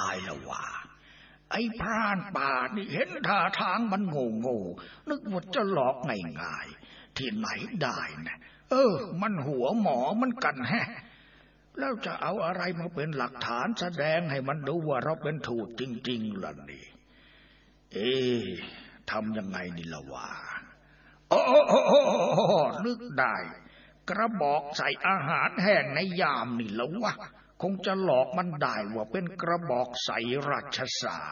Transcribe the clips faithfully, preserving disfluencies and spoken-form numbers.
ายแล้วว่าไอ้พรานป่านี่เห็นท่าทางมันโง่โง่นึกว่าจะหลอกง่ายๆที่ไหนได้นะเออมันหัวหมอมันกันแฮะแล้วจะเอาอะไรมาเป็นหลักฐานแสดงให้มันดูว่าเราเป็นทูตจริงๆล่ะนี่เอ๊ะทำยังไงนี่ล่ะวะโอ้โอ้นึกได้กระบอกใส่อาหารแห้งในยามนี่แล้ววะคงจะหลอกมันได้ว่าเป็นกระบอกใส่ราชสาร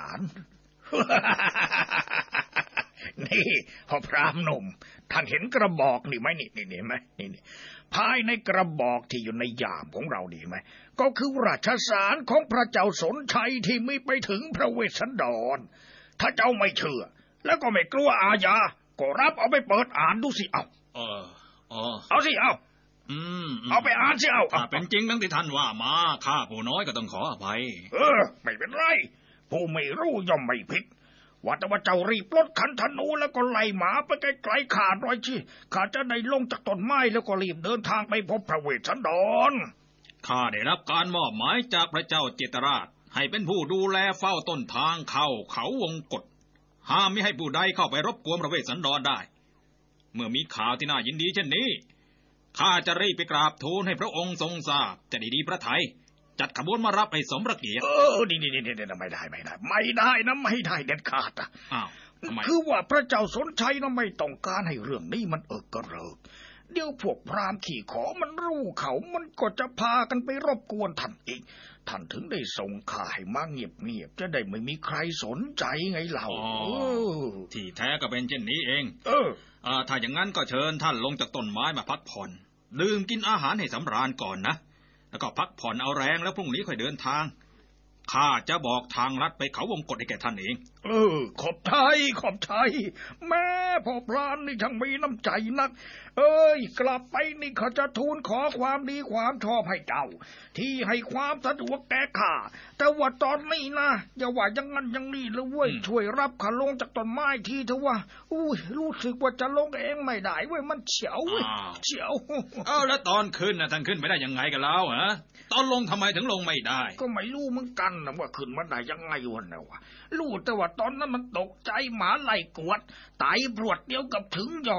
นี่พ่อพราหมณ์หนุ่มท่านเห็นกระบอกนี่ไหมนี่นี่นี่ไหมนี่นี่ภายในกระบอกที่อยู่ในยามของเราดีไหมก็คือราชสารของพระเจ้าสนชัยที่ไม่ไปถึงพระเวสสันดรถ้าเจ้าไม่เชื่อแล้วก็ไม่กลัวอาญาก็รับเอาไปเปิดอ่านดูสิเอาเออเออเอาสิเอาอืมเอาไปอ่านสิเอาถ้าเป็นจริงดังที่ท่านว่ามาข้าผู้น้อยก็ต้องขออภัยเออไม่เป็นไรผู้ไม่รู้ย่อมไม่ผิดว่าแต่ว่าเจ้ารีบปลดขันธนูแล้วก็ไล่หมาไปไกลๆขาดร้อยชี้ข้าจะได้ลงจากต้นไม้แล้วก็รีบเดินทางไปพบพระเวสสันดรข้าได้รับการมอบหมายจากพระเจ้าเจตราชให้เป็นผู้ดูแลเฝ้าต้นทางเข้าเขาวงกฏห้ามไม่ให้ผู้ใดเข้าไปรบกวนพระเวสสันดรได้เมื่อมีข่าวที่น่ายินดีเช่นนี้ข้าจะรีบไปกราบทูลให้พระองค์ทรงทราบจะได้ดีพระทัยจัดขบวนมารับให้สมพระเกียรติเออนี่นี่นี่ไม่ได้ไม่ได้ไม่ได้นะไม่ได้เด็ดขาดอ่ะอ้าวทำไมคือว่าพระเจ้าสนชัยนะไม่ต้องการให้เรื่องนี้มันเอิกกระเริกเดี๋ยวพวกพราหมณ์ขี่ขอมันรู้เขามันก็จะพากันไปรบกวนท่านอีกท่านถึงได้ส่งข่าให้มาเงียบๆจะได้ไม่มีใครสนใจไงเราที่แท้ก็เป็นเช่นนี้เองเออถ้าอย่างนั้นก็เชิญท่านลงจากต้นไม้มาพักผ่อนดื่มกินอาหารให้สำราญก่อนนะแล้วก็พักผ่อนเอาแรงแล้วพรุ่งนี้ค่อยเดินทางข้าจะบอกทางลัดไปเขาวงกฏให้แก่ท่านเองเออขอบใจขอบใจแม่พ่อพรานนี่ช่างมีน้ำใจนักเอ้ยกลับไปนี่เขาจะทูลขอความดีความชอบให้เจ้าที่ให้ความสะดวกแก่ข้าแต่ว่าตอนนี้นะอย่าว่าอย่างนั้นอย่างนี้เลยเว้ยช่วยรับข้าลงจากต้นไม้ทีเถอะว่าอุ้ยรู้สึกว่าจะลงเองไม่ได้เว้ยมันเฉียวเว้ยเฉียวเอ้าแล้วตอนขึ้นนะท่านขึ้นไปได้ยังไงกันแล้วฮะตอนลงทำไมถึงลงไม่ได้ก็ไม่รู้เหมือนกันนะว่าขึ้นมาได้ยังไงวะนะวะรู้แต่ว่าตอนนั้นมันตกใจหมาไล่กวดไต่พรวดเดียวกับถึงยอ